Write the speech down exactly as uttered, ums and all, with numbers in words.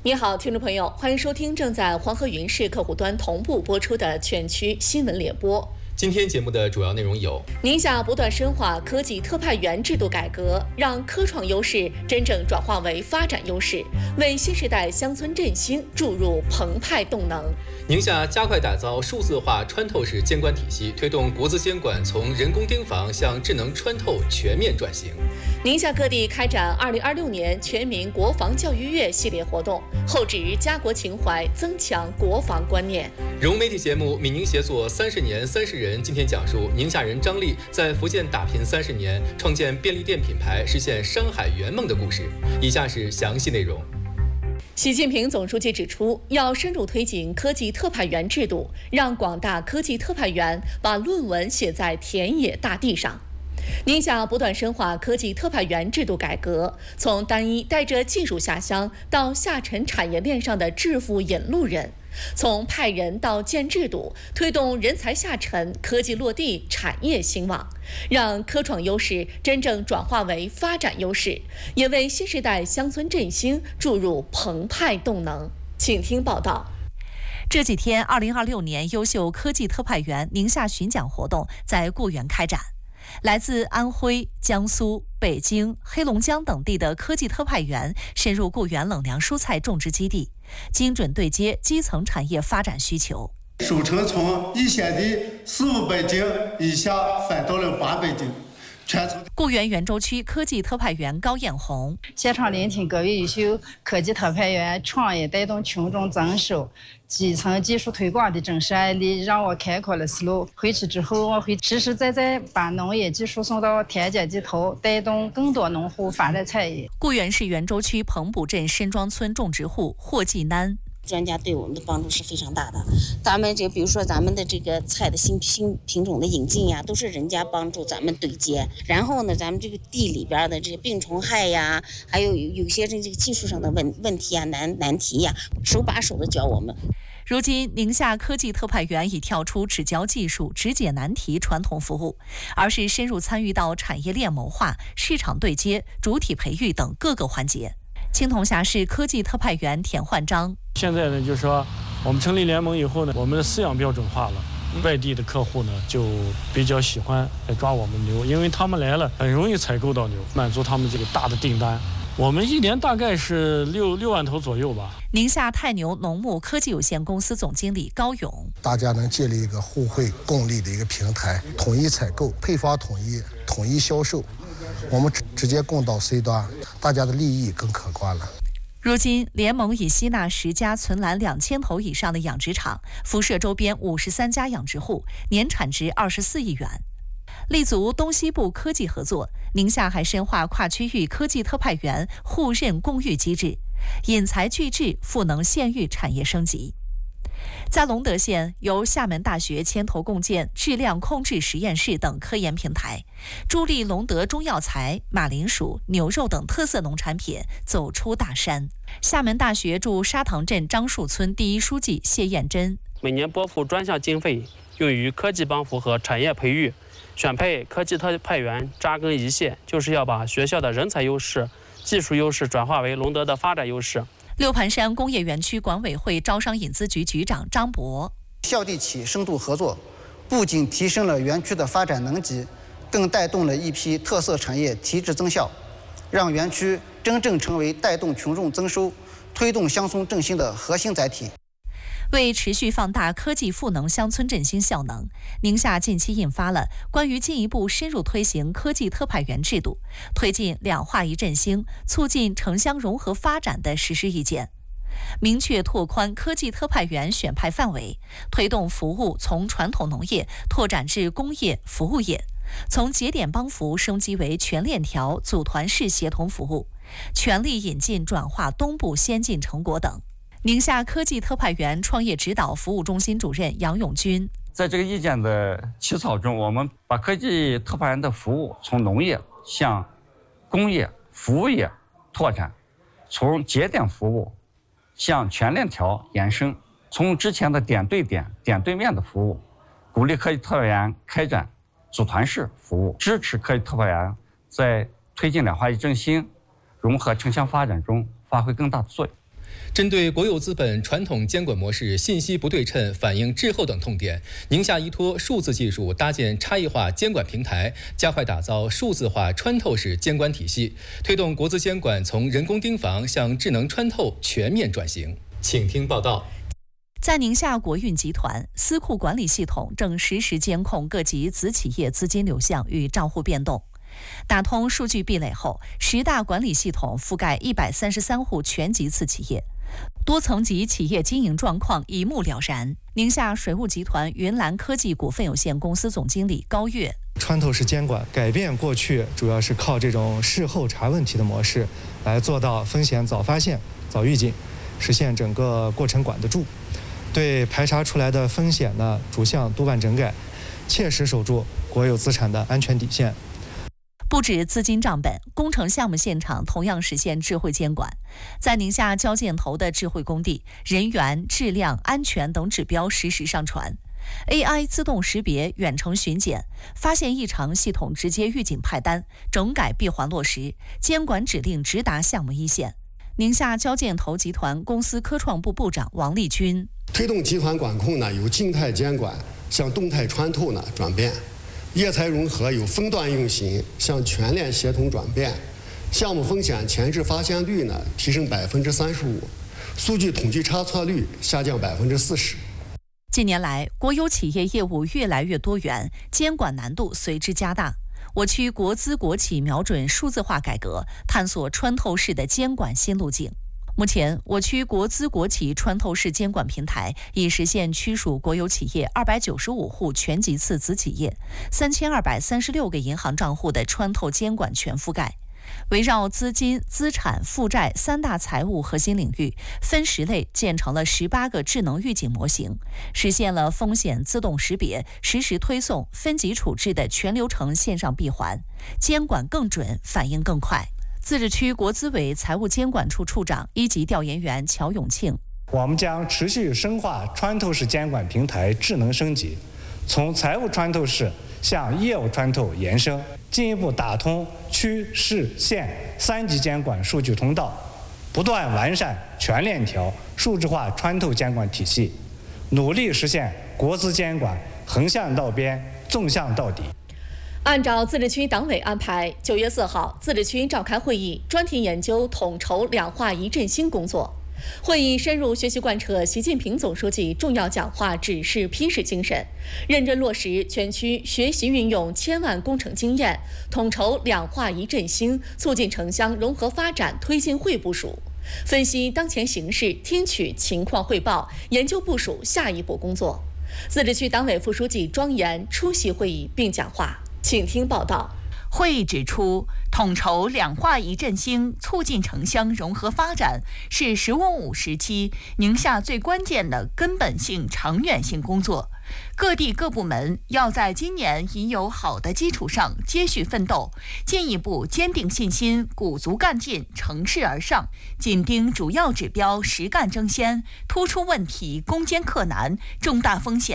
你好，听众朋友，欢迎收听正在黄河云市客户端同步播出的全区新闻联播。 今天节目的主要内容有： 宁夏不断深化科技特派员制度改革，让科创优势真正转化为发展优势，为新时代乡村振兴注入澎湃动能。 宁夏加快打造数字化穿透式监管体系，推动国资监管从人工盯防向智能穿透全面转型。 宁夏各地开展二零二六年全民国防教育月系列活动，厚植家国情怀，增强国防观念。 融媒体节目《闽宁协作三十年三十人》今天讲述宁夏人张丽在福建打拼三十年，创建便利店品牌，实现商海圆梦的故事。以下是详细内容。 习近平总书记指出，要深入推进科技特派员制度，让广大科技特派员把论文写在田野大地上。宁夏不断深化科技特派员制度改革，从单一带着技术下乡到下沉产业链上的致富引路人，从派人到建制度，推动人才下沉、科技落地、产业兴旺，让科创优势真正转化为发展优势，也为新时代乡村振兴注入澎湃动能。请听报道。 这几天，二零二六年优秀科技特派员宁夏巡讲活动在固原开展。来自安徽、江苏、北京、黑龙江等地的科技特派员深入固原冷粮蔬菜种植基地，精准对接基层产业发展需求。 收成从一线的四五百斤以下翻到了八百斤。 固原袁州区科技特派员高艳红， 现场聆听各位优秀科技特派员创业带动群众增收、基层技术推广的真实案例，让我开阔了思路。回去之后，我会实实在在把农业技术送到田间地头，带动更多农户发展产业。 固原市袁州区彭浦镇申庄村种植户霍继南。 专家对我们的帮助是非常大的，咱们这比如说咱们的这个菜的新新品种的引进呀，都是人家帮助咱们对接。然后呢，咱们这个地里边的这些病虫害呀，还有有些这个技术上的问问题呀、难难题呀，手把手的教我们。 如今，宁夏科技特派员已跳出只教技术、只解难题传统服务，而是深入参与到产业链谋划、市场对接、主体培育等各个环节。青铜峡市科技特派员田焕章， 现在呢，就是说我们成立联盟以后呢，我们的饲养标准化了，外地的客户呢就比较喜欢来抓我们牛，因为他们来了很容易采购到牛，满足他们这个大的订单。我们一年大概是六六万头左右吧。 宁夏泰牛农牧科技有限公司总经理高勇， 大家能建立一个互惠共利的一个平台，统一采购、配方统一、统一销售，我们直接供到 C 端，大家的利益更可观了。 如今，联盟已吸纳十家存栏两千头以上的养殖场，辐射周边五十三家养殖户，年产值二十四亿元。立足东西部科技合作，宁夏还深化跨区域科技特派员互认共育机制，引才聚智，赋能县域产业升级。在隆德县，由厦门大学牵头共建质量控制实验室等科研平台，助力隆德中药材、马铃薯、牛肉等特色农产品走出大山。厦门大学驻沙塘镇樟树村第一书记谢艳珍， 每年拨付专项经费用于科技帮扶和产业培育，选配科技特派员扎根一线，就是要把学校的人才优势、技术优势转化为隆德的发展优势。 六盘山工业园区管委会招商引资局局长张博， 校地企深度合作，不仅提升了园区的发展能级，更带动了一批特色产业提质增效，让园区真正成为带动群众增收、推动乡村振兴的核心载体。 为持续放大科技赋能乡村振兴效能，宁夏近期印发了关于进一步深入推行科技特派员制度，推进两化一振兴、促进城乡融合发展的实施意见，明确拓宽科技特派员选派范围，推动服务从传统农业拓展至工业、服务业，从节点帮扶升级为全链条、组团式协同服务，全力引进转化东部先进成果等。宁夏科技特派员创业指导服务中心主任杨永军， 在这个意见的起草中，我们把科技特派员的服务从农业向工业、服务业拓展，从节点服务向全链条延伸，从之前的点对点、点对面的服务，鼓励科技特派员开展组团式服务，支持科技特派员在推进两化一振兴、融合城乡发展中发挥更大的作用。 针对国有资本传统监管模式信息不对称、反应滞后等痛点，宁夏依托数字技术搭建差异化监管平台，加快打造数字化穿透式监管体系，推动国资监管从人工盯防向智能穿透全面转型。请听报道。 在宁夏国运集团，私库管理系统正实时监控各级子企业资金流向与账户变动。打通数据壁垒后，十大管理系统覆盖一百三十三户全级次企业，多层级企业经营状况一目了然。宁夏水务集团云蓝科技股份有限公司总经理高跃： 穿透式监管改变过去主要是靠这种事后查问题的模式，来做到风险早发现、早预警，实现整个过程管得住。对排查出来的风险呢，逐项督办整改，切实守住国有资产的安全底线。 不止资金账本，工程项目现场同样实现智慧监管。在宁夏交建投的智慧工地，人员、质量、安全等指标实时上传 ，A I 自动识别、远程巡检，发现异常系统直接预警派单，整改闭环落实，监管指令直达项目一线。宁夏交建投集团公司科创部部长王立军： 推动集团管控呢，由静态监管向动态穿透呢转变。业财融合由分段运行向全链协同转变，项目风险前置发现率呢提升百分之三十五，数据统计差错率下降百分之四十。 近年来，国有企业业务越来越多元，监管难度随之加大。我区国资国企瞄准数字化改革，探索穿透式的监管新路径。目前，我区国资国企穿透式监管平台已实现区属国有企业二百九十五户全级次子企业、三千二百三十六个银行账户的穿透监管全覆盖。围绕资金、资产、负债三大财务核心领域，分时类建成了十八个智能预警模型，实现了风险自动识别、实时推送、分级处置的全流程线上闭环，监管更准，反应更快。自治区国资委财务监管处处长、一级调研员乔永庆： 我们将持续深化穿透式监管平台智能升级，从财务穿透式向业务穿透延伸，进一步打通区、市、县三级监管数据通道，不断完善全链条数字化穿透监管体系，努力实现国资监管横向到边、纵向到底。 按照自治区党委安排，九月四号，自治区召开会议，专题研究统筹两化一振兴工作。会议深入学习贯彻习近平总书记重要讲话指示批示精神，认真落实全区学习运用千万工程经验，统筹两化一振兴、促进城乡融合发展推进会部署，分析当前形势，听取情况汇报，研究部署下一步工作。自治区党委副书记庄严出席会议并讲话。请听报道。 会议指出，统筹两化一振兴，促进城乡融合发展，是“十五五”时期宁夏最关键的根本性、长远性工作。各地各部门要在今年已有好的基础上接续奋斗，进一步坚定信心，鼓足干劲，乘势而上，紧盯主要指标，实干争先，突出问题，攻坚克难，重大风险